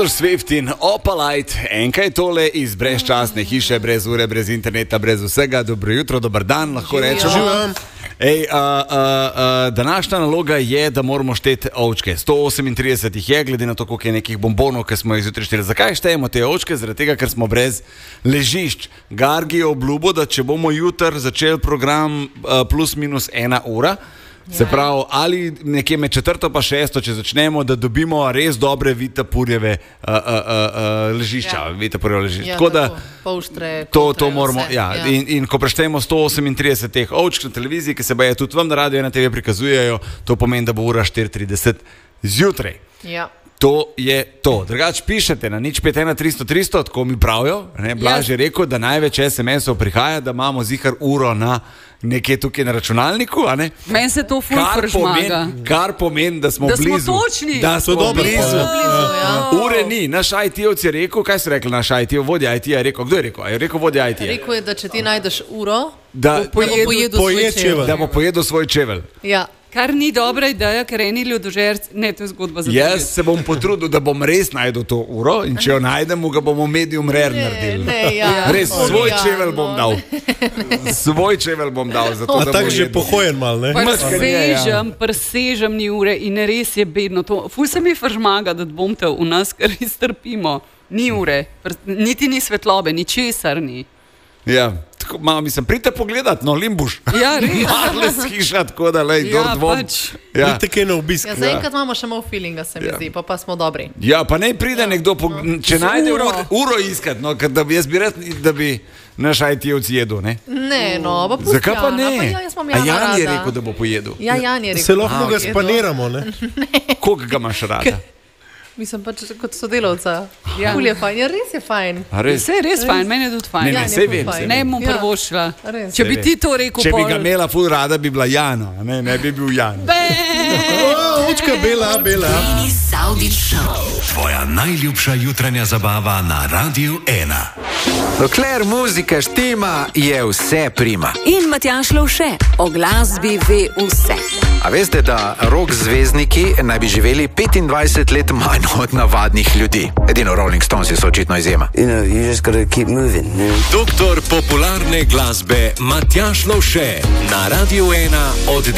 Taylor Swift in Opalite, enkaj tole iz brezčasne hiše, brez ure, brez interneta, brez vsega. Dobro jutro, dober dan, lahko rečemo. Današnja naloga je, da moramo šteti ovčke. 138 jih je, glede na to, koliko je nekih bombonov, ki smo jih zjutraj šteli. Zakaj štejemo te ovčke? Zaradi tega, ker smo brez ležišč. Gargi je obljubil, da če bomo jutri začeli program plus minus 1 ura, se pravi, ali nekje med 4. pa 6. če začnemo, da dobimo res dobre Vitapurjeve ležišča. Tako da to moramo. In ko preštejemo 138 teh ovčk na televiziji, ki se baje tudi vam na radio in na TV prikazujejo, to pomeni, da bo ura 4:30 zjutraj. Ja. To je to. Drugač pišete na 051-300-300, tako mi pravijo. Blaž je rekel, da največ SMS-ov prihaja, da imamo zihar uro na nekje tukaj na računalniku. Meni se to ful prežmaga. Kar pomeni, da smo blizu. Da smo točni. Da smo blizu. Ja. Ure ni. Naš IT-ovc je rekel, kaj so rekli naš IT-ov, vodja IT-ja je rekel. Kdo je rekel? Je rekel vodja IT-ja. Rekel je, da če ti najdeš uro, da bo pojedel svoj čevelj. Ja. Kar ni dobra ideja, ker eni ljudožerci, ne, to je zgodba za Jaz se bom potrudil, da bom res najdel to uro in če jo najdemo, ga bomo medium rare naredili. Res, svoj čevelj bom dal. Svoj čevelj bom dal. Zato, a tak že pohojen mal, ne? Presežem ni ure in res je bedno to. Ful se mi fržmaga, da bomo v nas, ker iztrpimo. Ni ure, niti ni svetlobe, ničesar ni. Ja, tako, mislim, pridite pogledat, no, Limbuš. Ja, res. Marle skiša, tako da, lej, dvom. Ja, tako je na obisk. Ja, zaenkrat imamo še malo feelinga, se mi zdi, pa smo dobri. Ja, pa ne pride nekdo, če najde uro iskat, no, ker jaz bi rad, da bi naš IT-ovc jedel, ne? Ne, no, pa pusti. Zakaj pa ne? A Jan je rekel, da bo pojedel. Ja, Jan je rekel. Se lahko ga spaniramo, ne? Koliko ga imaš rada? Mislim pač kot sodelavca. Ful je fajn, ja, res je fajn. Vse je res fajn, meni je tudi fajn. Ne, sej vem. Ne bom prvošla. Če bi ti to rekel, če bi ga imela ful rada, bi bila Jana, ne bi bil Jan. Očka Bela. Tvoja najljubša jutranja zabava na Radiu 1. Dokler muzika štima, je vse prima. In Matjaž Lovše o glasbi ve vse. A veste, da rock zvezdniki naj bi živeli 25 let manj od navadnih ljudi? Edino Rolling Stones so očitno izjema. You just gotta keep moving. Doktor popularne glasbe Matjaž Lovše na Radiu 1 od